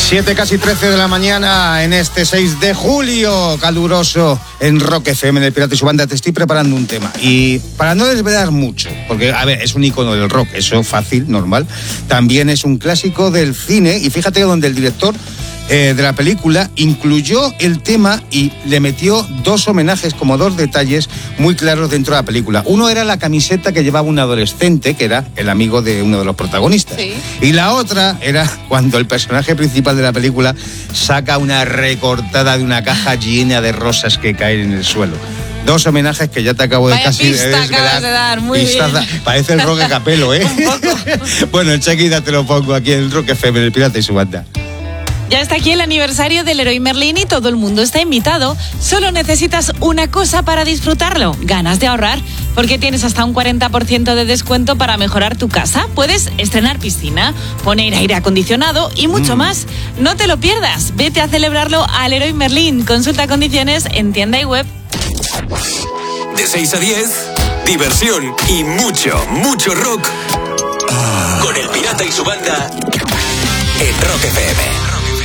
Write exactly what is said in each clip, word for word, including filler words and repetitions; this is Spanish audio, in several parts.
siete, casi trece de la mañana en este seis de julio, caluroso en Rock F M, en el Pirata y su Banda. Te estoy preparando un tema y para no desvelar mucho, porque a ver, es un icono del rock, eso fácil, normal. También es un clásico del cine y fíjate donde el director eh, de la película incluyó el tema y le metió dos homenajes, como dos detalles muy claros dentro de la película. Uno era la camiseta que llevaba un adolescente, que era el amigo de uno de los protagonistas. Sí. Y la otra era cuando el personaje principal de la película saca una recortada de una caja llena de rosas que caen en el suelo. Dos homenajes que ya te acabo de Vaya casi pista desvelar. acabas de dar, muy Pistas bien. Da, parece el Roque Capelo, ¿eh? Un poco. Bueno, enseguida te lo pongo aquí en el Rock F M, en el Pirata y su Banda. Ya está aquí el aniversario del Leroy Merlin y todo el mundo está invitado. Solo necesitas una cosa para disfrutarlo: ganas de ahorrar, porque tienes hasta un cuarenta por ciento de descuento para mejorar tu casa. Puedes estrenar piscina, poner aire acondicionado y mucho mm. más. No te lo pierdas. Vete a celebrarlo al Leroy Merlin. Consulta condiciones en tienda y web. De seis a diez, diversión y mucho, mucho rock. Con el Pirata y su Banda en Rock F M.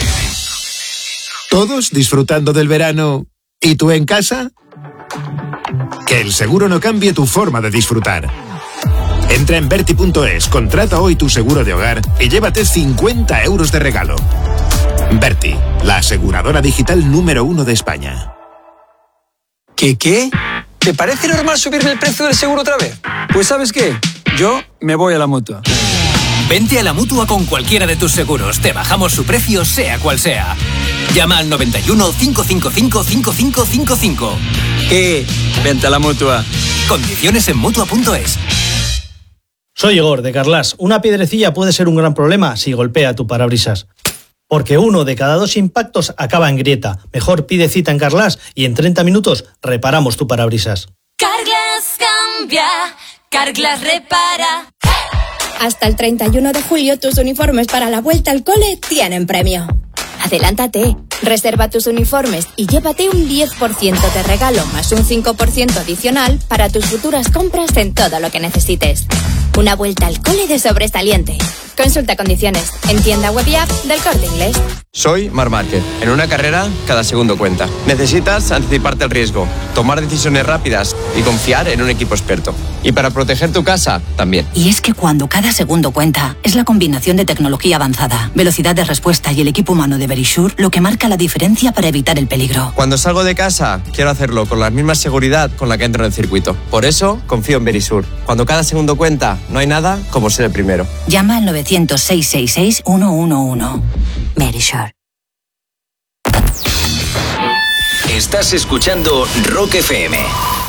Todos disfrutando del verano. ¿Y tú en casa? Que el seguro no cambie tu forma de disfrutar. Entra en Berti punto es, contrata hoy tu seguro de hogar y llévate cincuenta euros de regalo. Berti, la aseguradora digital número uno de España. ¿Qué qué? ¿Te parece normal subirme el precio del seguro otra vez? Pues ¿sabes qué? Yo me voy a la Mutua. Vente a la Mutua con cualquiera de tus seguros. Te bajamos su precio, sea cual sea. Llama al noventa y uno, cinco cinco cinco, cinco cinco cinco cinco. ¿Qué? Vente a la Mutua. Condiciones en Mutua punto es. Soy Igor, de Carlas. Una piedrecilla puede ser un gran problema si golpea tu parabrisas. Porque uno de cada dos impactos acaba en grieta. Mejor pide cita en Carlas y en treinta minutos reparamos tu parabrisas. Carglass cambia, Carglass repara. Hasta el treinta y uno de julio tus uniformes para la vuelta al cole tienen premio. Adelántate, reserva tus uniformes y llévate un diez por ciento de regalo más un cinco por ciento adicional para tus futuras compras en todo lo que necesites. Una vuelta al cole de sobresaliente. Consulta condiciones en tienda web y app del Corte Inglés. Soy Marc Márquez. En una carrera, cada segundo cuenta. Necesitas anticiparte al riesgo, tomar decisiones rápidas y confiar en un equipo experto. Y para proteger tu casa, también. Y es que cuando cada segundo cuenta, es la combinación de tecnología avanzada, velocidad de respuesta y el equipo humano de Verisure lo que marca la diferencia para evitar el peligro. Cuando salgo de casa, quiero hacerlo con la misma seguridad con la que entro en el circuito. Por eso, confío en Verisure. Cuando cada segundo cuenta, no hay nada como ser el primero. Llama al novecientos, seiscientos sesenta y seis, ciento once. Verisure. Estás escuchando Rock F M.